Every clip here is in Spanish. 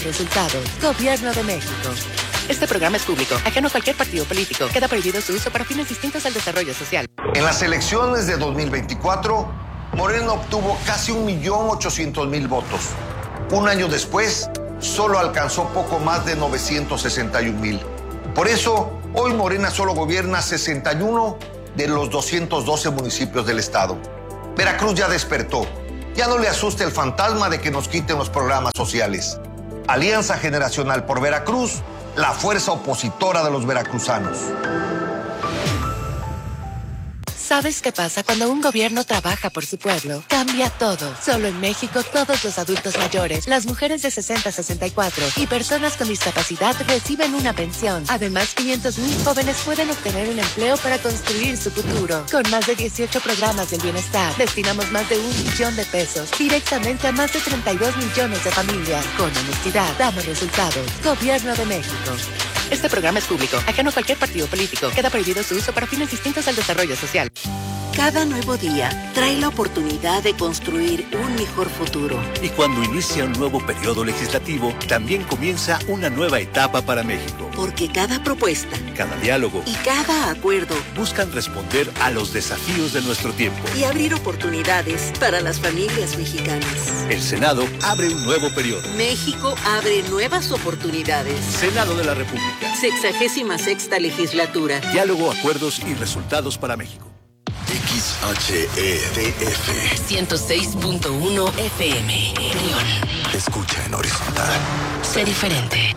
Resultados. Gobierno de México. Este programa es público, ajeno a cualquier partido político. Queda prohibido su uso para fines distintos al desarrollo social. En las elecciones de 2024, Morena obtuvo casi 1.800.000 votos. Un año después, solo alcanzó poco más de 961.000. Por eso, hoy Morena solo gobierna 61 de los 212 municipios del estado. Veracruz ya despertó. Ya no le asusta el fantasma de que nos quiten los programas sociales. Alianza Generacional por Veracruz, la fuerza opositora de los veracruzanos. ¿Sabes qué pasa cuando un gobierno trabaja por su pueblo? Cambia todo. Solo en México, todos los adultos mayores, las mujeres de 60 a 64 y personas con discapacidad reciben una pensión. Además, 500,000 jóvenes pueden obtener un empleo para construir su futuro. Con más de 18 programas del bienestar, destinamos más de 1 billón de pesos directamente a más de 32 millones de familias. Con honestidad, damos resultados. Gobierno de México. Este programa es público, ajeno a cualquier partido político. Queda prohibido su uso para fines distintos al desarrollo social. Cada nuevo día trae la oportunidad de construir un mejor futuro. Y cuando inicia un nuevo periodo legislativo, también comienza una nueva etapa para México. Porque cada propuesta, cada diálogo y cada acuerdo buscan responder a los desafíos de nuestro tiempo y abrir oportunidades para las familias mexicanas. El Senado abre un nuevo periodo. México abre nuevas oportunidades. Senado de la República. 66ª legislatura. Diálogo, acuerdos y resultados para México. XHEDF 106.1 FM. León. Escucha en horizontal. Sé diferente.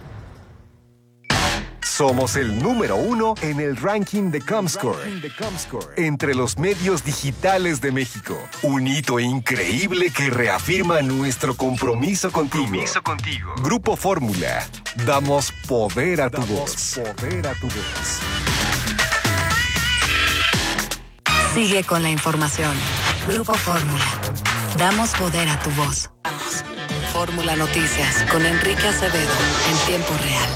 Somos el número 1 en el ranking de Comscore entre los medios digitales de México. Un hito increíble que reafirma nuestro compromiso contigo. Grupo Fórmula. Damos poder a tu voz. Sigue con la información. Grupo Fórmula. Damos poder a tu voz. Fórmula Noticias con Enrique Acevedo en tiempo real.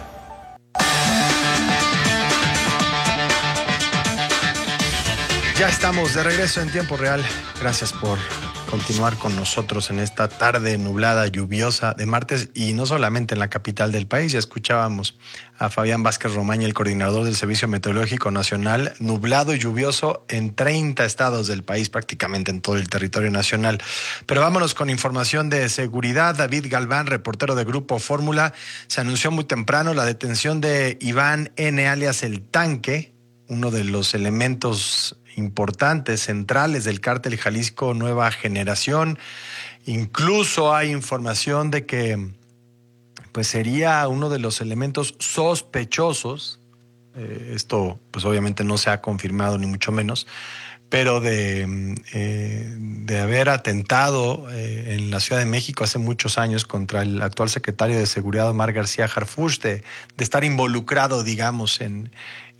Ya estamos de regreso en tiempo real. Gracias por continuar con nosotros en esta tarde nublada, lluviosa de martes, y no solamente en la capital del país. Ya escuchábamos a Fabián Vázquez Romaña, el coordinador del Servicio Meteorológico Nacional, nublado y lluvioso en 30 estados del país, prácticamente en todo el territorio nacional. Pero vámonos con información de seguridad. David Galván, reportero de Grupo Fórmula, se anunció muy temprano la detención de Iván N. alias El Tanque, uno de los elementos importantes, centrales del cártel Jalisco Nueva Generación. Incluso hay información de que pues sería uno de los elementos sospechosos. Esto pues obviamente no se ha confirmado ni mucho menos, pero de haber atentado en la Ciudad de México hace muchos años contra el actual secretario de Seguridad, Omar García Harfuch, de estar involucrado, digamos, en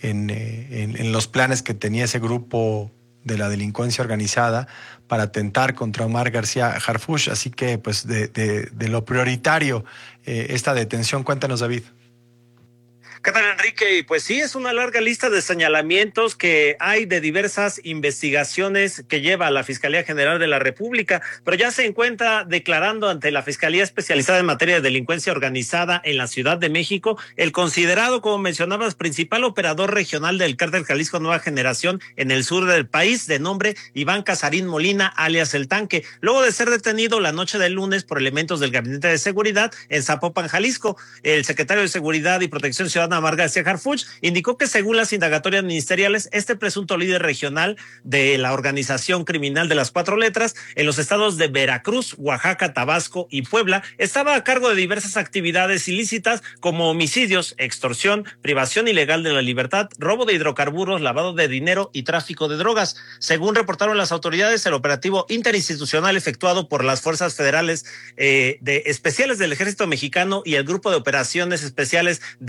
los planes que tenía ese grupo de la delincuencia organizada para atentar contra Omar García Harfuch. Así que, pues, de lo prioritario, esta detención. Cuéntanos, David. ¿Qué tal, Enrique? Pues sí, es una larga lista de señalamientos que hay de diversas investigaciones que lleva la Fiscalía General de la República, pero ya se encuentra declarando ante la Fiscalía Especializada en Materia de Delincuencia Organizada en la Ciudad de México el considerado, como mencionabas, principal operador regional del cártel Jalisco Nueva Generación en el sur del país, de nombre Iván Casarín Molina, alias El Tanque, luego de ser detenido la noche del lunes por elementos del Gabinete de Seguridad en Zapopan, Jalisco. El secretario de Seguridad y Protección Ciudadana, Omar García Harfuch, indicó que según las indagatorias ministeriales, este presunto líder regional de la organización criminal de las 4 letras en los estados de Veracruz, Oaxaca, Tabasco y Puebla estaba a cargo de diversas actividades ilícitas como homicidios, extorsión, privación ilegal de la libertad, robo de hidrocarburos, lavado de dinero y tráfico de drogas. Según reportaron las autoridades, el operativo interinstitucional efectuado por las fuerzas federales de especiales del Ejército Mexicano y el Grupo de Operaciones Especiales de la Secretaría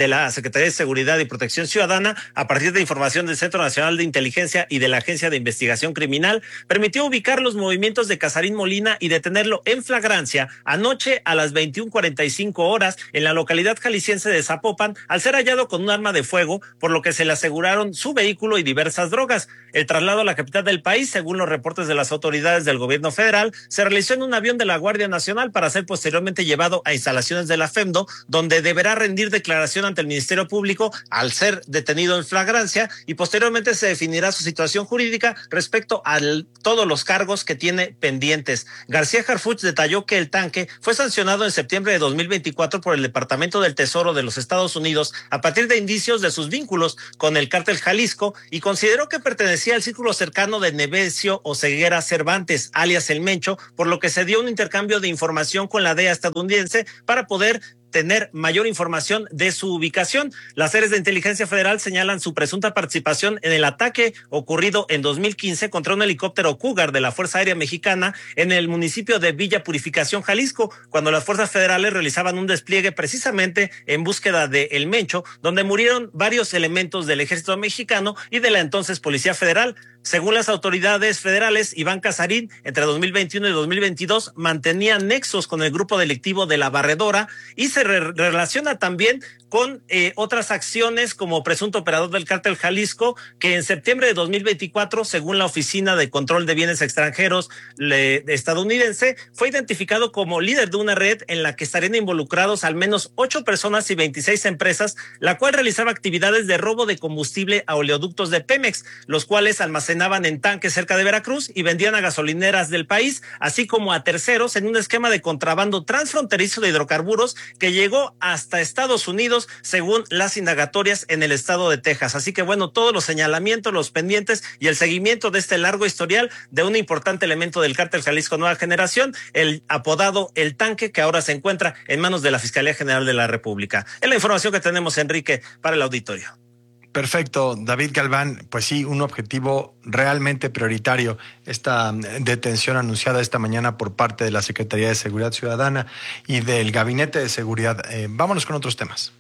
Secretaría de Seguridad y Protección Ciudadana, a partir de información del Centro Nacional de Inteligencia y de la Agencia de Investigación Criminal, permitió ubicar los movimientos de Casarín Molina y detenerlo en flagrancia anoche a las 21:45 horas en la localidad jalisciense de Zapopan, al ser hallado con un arma de fuego, por lo que se le aseguraron su vehículo y diversas drogas. El traslado a la capital del país, según los reportes de las autoridades del gobierno federal, se realizó en un avión de la Guardia Nacional para ser posteriormente llevado a instalaciones de la FEMDO, donde deberá rendir declaración ante el Ministerio Público al ser detenido en flagrancia, y posteriormente se definirá su situación jurídica respecto a todos los cargos que tiene pendientes. García Harfuch detalló que el tanque fue sancionado en septiembre de 2024 por el Departamento del Tesoro de los Estados Unidos a partir de indicios de sus vínculos con el cártel Jalisco, y consideró que pertenecía al círculo cercano de Nemesio Oseguera Cervantes, alias El Mencho, por lo que se dio un intercambio de información con la DEA estadounidense para poder tener mayor información de su ubicación. Las áreas de inteligencia federal señalan su presunta participación en el ataque ocurrido en 2015 contra un helicóptero Cougar de la Fuerza Aérea Mexicana en el municipio de Villa Purificación, Jalisco, cuando las fuerzas federales realizaban un despliegue precisamente en búsqueda de El Mencho, donde murieron varios elementos del ejército mexicano y de la entonces Policía Federal. Según las autoridades federales, Iván Casarín, entre 2021 y 2022, mantenía nexos con el grupo delictivo de La Barredora y se relaciona también con otras acciones como presunto operador del cártel Jalisco, que en septiembre de 2024, según la Oficina de Control de Bienes Extranjeros estadounidense, fue identificado como líder de una red en la que estarían involucrados al menos 8 personas y 26 empresas, la cual realizaba actividades de robo de combustible a oleoductos de Pemex, los cuales almacenaban en tanques cerca de Veracruz y vendían a gasolineras del país, así como a terceros, en un esquema de contrabando transfronterizo de hidrocarburos que llegó hasta Estados Unidos, según las indagatorias en el estado de Texas. Así que bueno, todos los señalamientos, los pendientes y el seguimiento de este largo historial de un importante elemento del cártel Jalisco Nueva Generación, el apodado El Tanque, que ahora se encuentra en manos de la Fiscalía General de la República. Es la información que tenemos, Enrique, para el auditorio. Perfecto, David Galván. Pues sí, un objetivo realmente prioritario, esta detención anunciada esta mañana por parte de la Secretaría de Seguridad Ciudadana y del Gabinete de Seguridad. Vámonos con otros temas.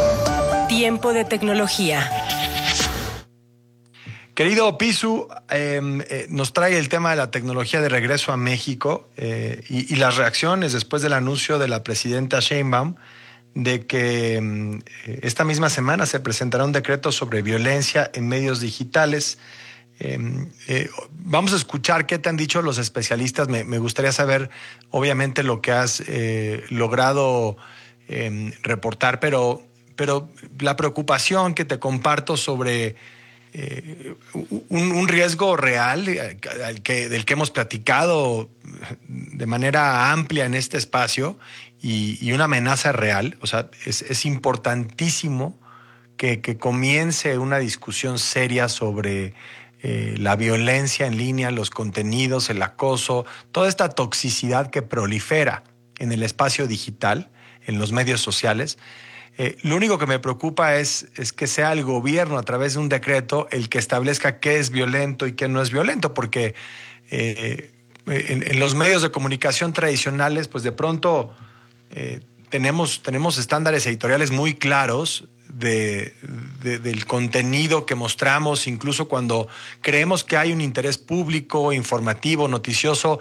Tiempo de tecnología. Querido Pisu, nos trae el tema de la tecnología de regreso a México y las reacciones después del anuncio de la presidenta Sheinbaum de que esta misma semana se presentará un decreto sobre violencia en medios digitales. Vamos a escuchar qué te han dicho los especialistas. Me gustaría saber, obviamente, lo que has logrado reportar, pero la preocupación que te comparto sobre un riesgo real del que hemos platicado de manera amplia en este espacio y una amenaza real. O sea, es importantísimo que comience una discusión seria sobre la violencia en línea, los contenidos, el acoso, toda esta toxicidad que prolifera en el espacio digital, en los medios sociales. Lo único que me preocupa es que sea el gobierno, a través de un decreto, el que establezca qué es violento y qué no es violento, porque en los medios de comunicación tradicionales, pues de pronto tenemos estándares editoriales muy claros del contenido que mostramos, incluso cuando creemos que hay un interés público, informativo, noticioso.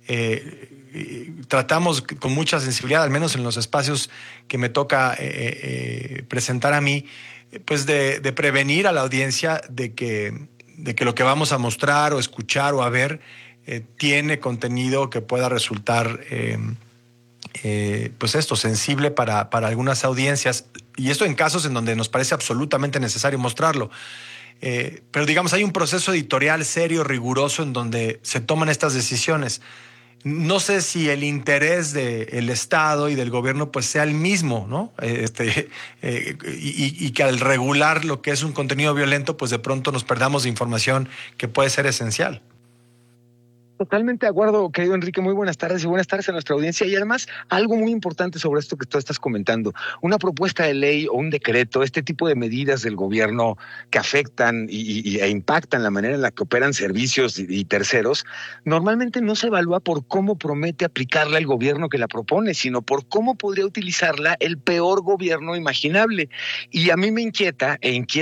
Tratamos con mucha sensibilidad, al menos en los espacios que me toca presentar a mí, pues de prevenir a la audiencia de que lo que vamos a mostrar o escuchar o a ver tiene contenido que pueda resultar pues sensible para algunas audiencias, y esto en casos en donde nos parece absolutamente necesario mostrarlo. Pero digamos, hay un proceso editorial serio, riguroso, en donde se toman estas decisiones. No sé si el interés del Estado y del gobierno pues sea el mismo, ¿no? Y que al regular lo que es un contenido violento, pues de pronto nos perdamos de información que puede ser esencial. Totalmente de acuerdo, querido Enrique. Muy buenas tardes y buenas tardes a nuestra audiencia. Y además, algo muy importante sobre esto que tú estás comentando. Una propuesta de ley o un decreto, este tipo de medidas del gobierno que afectan e impactan la manera en la que operan servicios y terceros, normalmente no se evalúa por cómo promete aplicarla el gobierno que la propone, sino por cómo podría utilizarla el peor gobierno imaginable. Y a mí me inquieta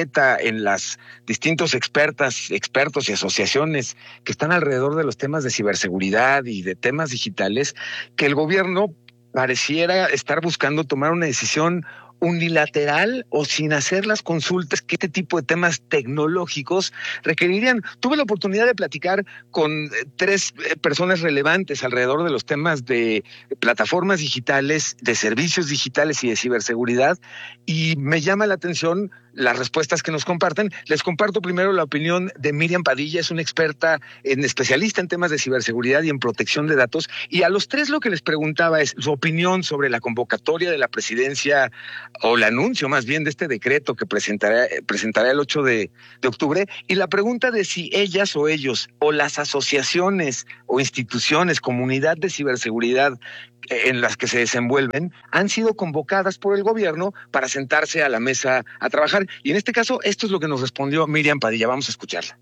en las distintos expertos y asociaciones que están alrededor de los temas de ciberseguridad y de temas digitales, que el gobierno pareciera estar buscando tomar una decisión unilateral o sin hacer las consultas que este tipo de temas tecnológicos requerirían. Tuve la oportunidad de platicar con 3 personas relevantes alrededor de los temas de plataformas digitales, de servicios digitales y de ciberseguridad, y me llama la atención las respuestas que nos comparten. Les comparto primero la opinión de Miriam Padilla, es una experta especialista en temas de ciberseguridad y en protección de datos, y a los 3 lo que les preguntaba es su opinión sobre la convocatoria de la presidencia, o el anuncio más bien de este decreto que presentará el 8 de octubre, y la pregunta de si ellas o ellos, o las asociaciones o instituciones, comunidad de ciberseguridad en las que se desenvuelven, han sido convocadas por el gobierno para sentarse a la mesa a trabajar. Y en este caso, esto es lo que nos respondió Miriam Padilla. Vamos a escucharla.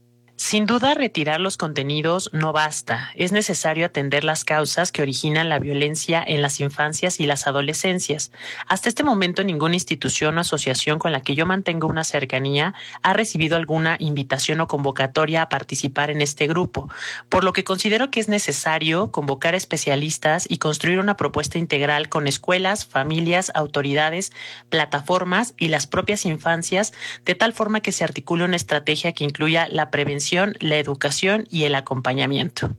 Sin duda, retirar los contenidos no basta. Es necesario atender las causas que originan la violencia en las infancias y las adolescencias. Hasta este momento, ninguna institución o asociación con la que yo mantengo una cercanía ha recibido alguna invitación o convocatoria a participar en este grupo, por lo que considero que es necesario convocar especialistas y construir una propuesta integral con escuelas, familias, autoridades, plataformas y las propias infancias, de tal forma que se articule una estrategia que incluya la prevención, la educación y el acompañamiento.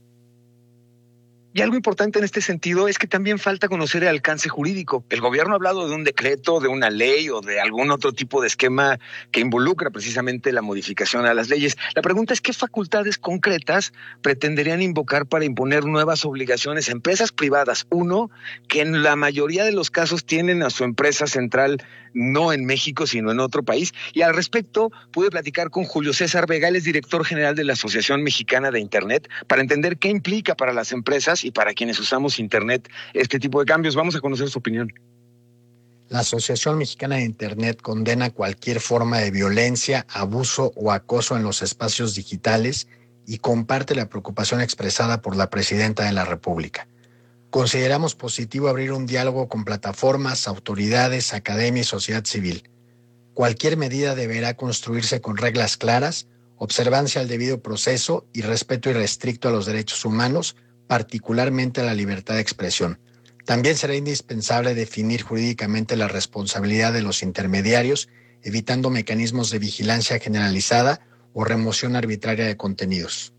Y algo importante en este sentido es que también falta conocer el alcance jurídico. El gobierno ha hablado de un decreto, de una ley o de algún otro tipo de esquema que involucra precisamente la modificación a las leyes. La pregunta es qué facultades concretas pretenderían invocar para imponer nuevas obligaciones a empresas privadas. Uno, que en la mayoría de los casos tienen a su empresa central no en México, sino en otro país. Y al respecto pude platicar con Julio César Vega, él es director general de la Asociación Mexicana de Internet, para entender qué implica para las empresas y para quienes usamos Internet este tipo de cambios. Vamos a conocer su opinión. La Asociación Mexicana de Internet condena cualquier forma de violencia, abuso o acoso en los espacios digitales y comparte la preocupación expresada por la Presidenta de la República. Consideramos positivo abrir un diálogo con plataformas, autoridades, academia y sociedad civil. Cualquier medida deberá construirse con reglas claras, observancia al debido proceso y respeto irrestricto a los derechos humanos, particularmente a la libertad de expresión. También será indispensable definir jurídicamente la responsabilidad de los intermediarios, evitando mecanismos de vigilancia generalizada o remoción arbitraria de contenidos.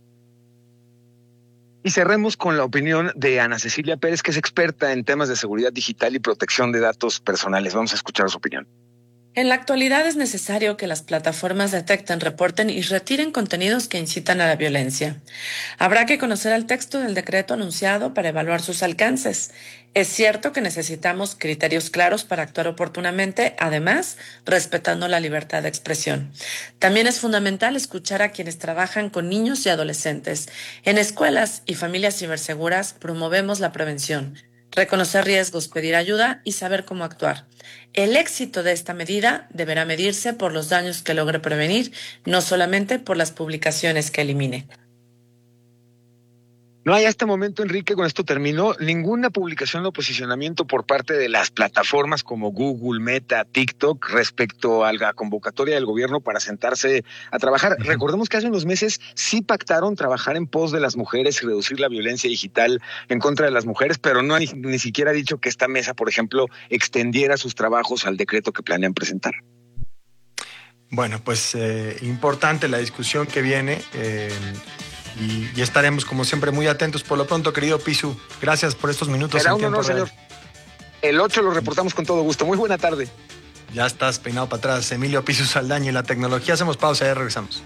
Y cerremos con la opinión de Ana Cecilia Pérez, que es experta en temas de seguridad digital y protección de datos personales. Vamos a escuchar su opinión. En la actualidad es necesario que las plataformas detecten, reporten y retiren contenidos que incitan a la violencia. Habrá que conocer el texto del decreto anunciado para evaluar sus alcances. Es cierto que necesitamos criterios claros para actuar oportunamente, además, respetando la libertad de expresión. También es fundamental escuchar a quienes trabajan con niños y adolescentes. En escuelas y familias ciberseguras promovemos la prevención, reconocer riesgos, pedir ayuda y saber cómo actuar. El éxito de esta medida deberá medirse por los daños que logre prevenir, no solamente por las publicaciones que elimine. No hay hasta el momento, Enrique, con esto termino, ninguna publicación o posicionamiento por parte de las plataformas como Google, Meta, TikTok respecto a la convocatoria del gobierno para sentarse a trabajar. Recordemos que hace unos meses sí pactaron trabajar en pos de las mujeres y reducir la violencia digital en contra de las mujeres, pero no ni siquiera ha dicho que esta mesa, por ejemplo, extendiera sus trabajos al decreto que planean presentar. Bueno, pues importante la discusión que viene. Y estaremos, como siempre, muy atentos. Por lo pronto, querido Pisu, gracias por estos minutos. Será un honor, señor. El 8 lo reportamos con todo gusto. Muy buena tarde. Ya estás peinado para atrás, Emilio Pisu Saldaña y la tecnología. Hacemos pausa y ya regresamos.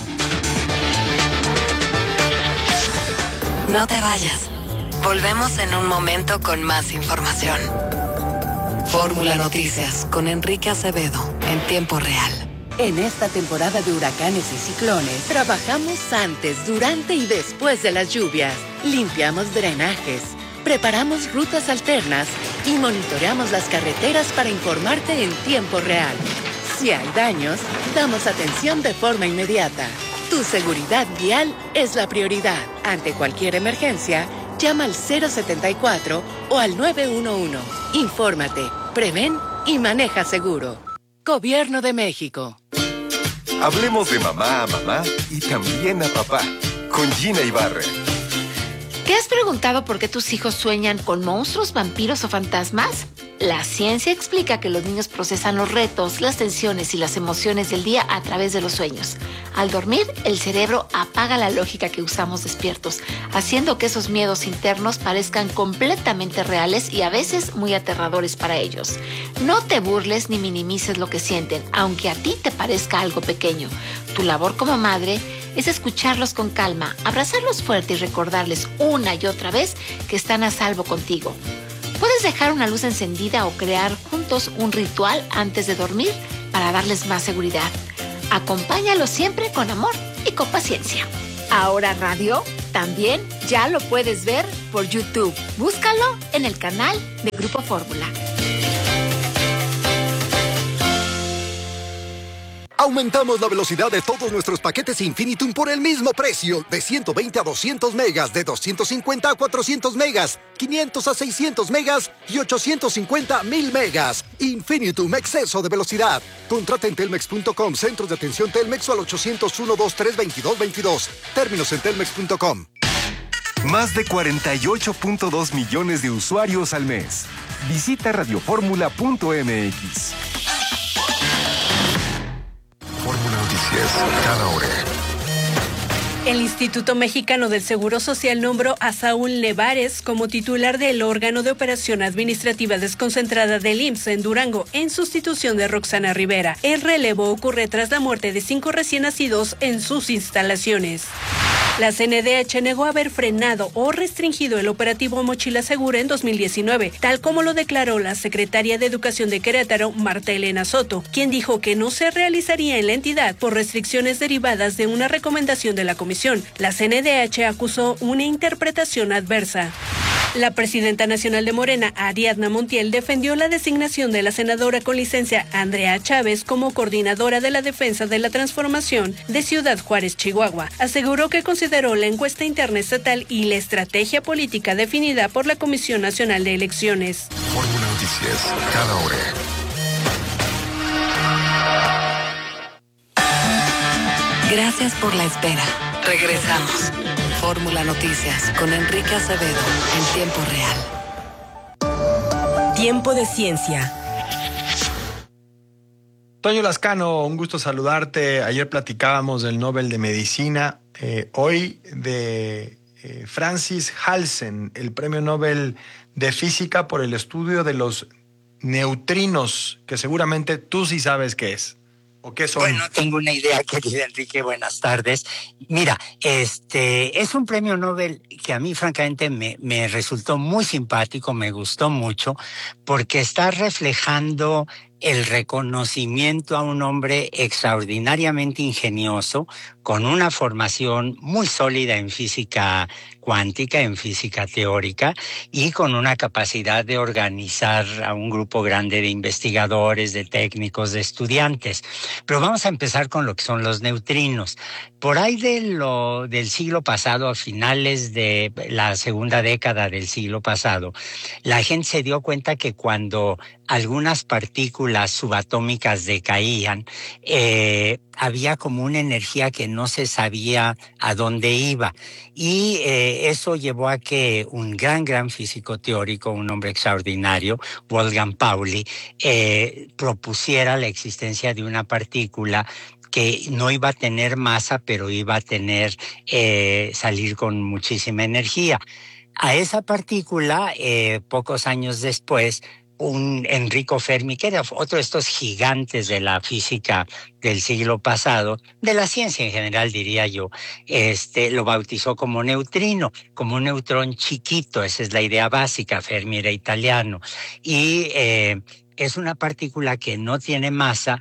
No te vayas. Volvemos en un momento con más información. Fórmula Noticias con Enrique Acevedo en tiempo real. En esta temporada de huracanes y ciclones, trabajamos antes, durante y después de las lluvias. Limpiamos drenajes, preparamos rutas alternas y monitoreamos las carreteras para informarte en tiempo real. Si hay daños, damos atención de forma inmediata. Tu seguridad vial es la prioridad. Ante cualquier emergencia, llama al 074 o al 911. Infórmate, prevén y maneja seguro. Gobierno de México. Hablemos de mamá a mamá y también a papá. Con Gina Ibarra. ¿Te has preguntado por qué tus hijos sueñan con monstruos, vampiros o fantasmas? La ciencia explica que los niños procesan los retos, las tensiones y las emociones del día a través de los sueños. Al dormir, el cerebro apaga la lógica que usamos despiertos, haciendo que esos miedos internos parezcan completamente reales y a veces muy aterradores para ellos. No te burles ni minimices lo que sienten, aunque a ti te parezca algo pequeño. Tu labor como madre es escucharlos con calma, abrazarlos fuerte y recordarles una y otra vez que están a salvo contigo. Puedes dejar una luz encendida o crear juntos un ritual antes de dormir para darles más seguridad. Acompáñalos siempre con amor y con paciencia. Ahora Radio también ya lo puedes ver por YouTube. Búscalo en el canal de Grupo Fórmula. Aumentamos la velocidad de todos nuestros paquetes Infinitum por el mismo precio, de 120 a 200 megas, de 250 a 400 megas, 500 a 600 megas y 850 a 1000 megas. Infinitum, exceso de velocidad. Contrata en telmex.com, centros de atención Telmex o al 801-232-2222. Términos en telmex.com. Más de 48.2 millones de usuarios al mes. Visita radioformula.mx. Fórmula Noticias, cada hora. El Instituto Mexicano del Seguro Social nombró a Saúl Nevares como titular del órgano de operación administrativa desconcentrada del IMSS en Durango, en sustitución de Roxana Rivera. El relevo ocurre tras la muerte de 5 recién nacidos en sus instalaciones. La CNDH negó haber frenado o restringido el operativo Mochila Segura en 2019, tal como lo declaró la secretaria de Educación de Querétaro, Marta Elena Soto, quien dijo que no se realizaría en la entidad por restricciones derivadas de una recomendación de la comisión. La CNDH acusó una interpretación adversa. La presidenta nacional de Morena, Ariadna Montiel, defendió la designación de la senadora con licencia Andrea Chávez como coordinadora de la defensa de la transformación de Ciudad Juárez, Chihuahua. Aseguró que consideró la encuesta interna estatal y la estrategia política definida por la Comisión Nacional de Elecciones. Fórmula Noticias, cada hora. Gracias por la espera. Regresamos. Fórmula Noticias con Enrique Acevedo en tiempo real. Tiempo de ciencia. Toño Lascano, un gusto saludarte. Ayer platicábamos del Nobel de Medicina, hoy de Francis Halsen, el Premio Nobel de Física por el estudio de los neutrinos, que seguramente tú sí sabes qué es. ¿O qué son? Bueno, tengo una idea, querido Enrique, buenas tardes. Mira, es un premio Nobel que a mí francamente me resultó muy simpático, me gustó mucho, porque está reflejando el reconocimiento a un hombre extraordinariamente ingenioso, con una formación muy sólida en física cuántica, en física teórica, y con una capacidad de organizar a un grupo grande de investigadores, de técnicos, de estudiantes. Pero vamos a empezar con lo que son los neutrinos. Por ahí del siglo pasado, a finales de la segunda década del siglo pasado, la gente se dio cuenta que cuando algunas partículas subatómicas decaían, había como una energía que no se sabía a dónde iba. Y eso llevó a que un gran físico teórico, un hombre extraordinario, Wolfgang Pauli, propusiera la existencia de una partícula que no iba a tener masa, pero iba a tener salir con muchísima energía. A esa partícula, pocos años después, un Enrico Fermi, que era otro de estos gigantes de la física del siglo pasado, de la ciencia en general, diría yo, lo bautizó como neutrino, como un neutrón chiquito. Esa es la idea básica. Fermi era italiano. Y es una partícula que no tiene masa,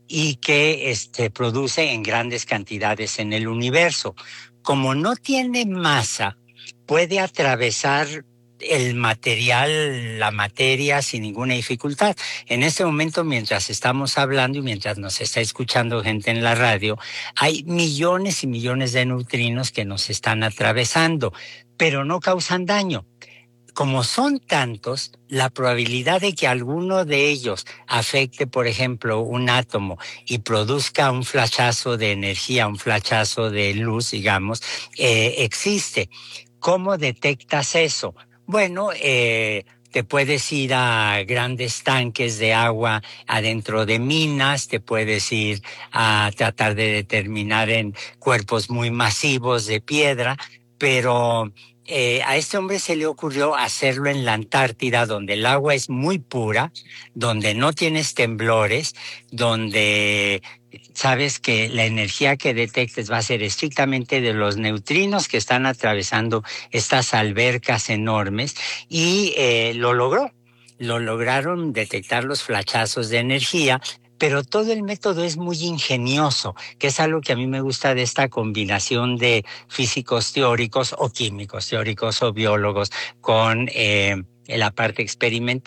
y que produce en grandes cantidades en el universo. Como no tiene masa, puede atravesar el material, la materia, sin ninguna dificultad. En este momento, mientras estamos hablando y mientras nos está escuchando gente en la radio, hay millones y millones de neutrinos que nos están atravesando, pero no causan daño. Como son tantos, la probabilidad de que alguno de ellos afecte, por ejemplo, un átomo y produzca un flachazo de energía, un flachazo de luz, digamos, existe. ¿Cómo detectas eso? Bueno, te puedes ir a grandes tanques de agua adentro de minas, te puedes ir a tratar de determinar en cuerpos muy masivos de piedra, pero a este hombre se le ocurrió hacerlo en la Antártida, donde el agua es muy pura, donde no tienes temblores, donde sabes que la energía que detectes va a ser estrictamente de los neutrinos que están atravesando estas albercas enormes, y lo logró. Lo lograron detectar los flachazos de energía, pero todo el método es muy ingenioso, que es algo que a mí me gusta de esta combinación de físicos teóricos o químicos teóricos o biólogos con la parte experimental.